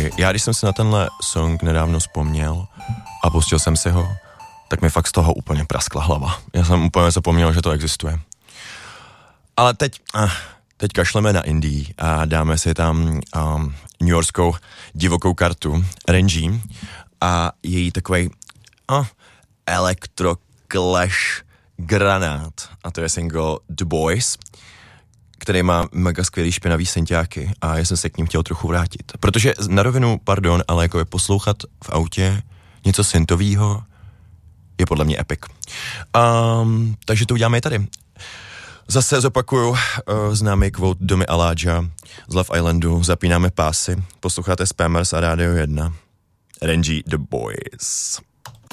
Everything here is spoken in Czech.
Sorry, já když jsem si na tenhle song nedávno vzpomněl a pustil jsem si ho, tak mi fakt z toho úplně praskla hlava. Já jsem úplně zapomněl, že to existuje. Ale teď kašleme na Indii a dáme si tam newyorskou divokou kartu Renji a její takovej electro clash granát. A to je single The Boys, který má mega skvělý špinavý synťáky a já jsem se k ním chtěl trochu vrátit. Protože na rovinu, pardon, ale jako je poslouchat v autě něco syntovýho je podle mě epic. Takže to uděláme i tady. Zase zopakuju známý quote Domy Aladja z Love Islandu. Zapínáme pásy, posloucháte Spammers a Radio 1. Renji The Boys.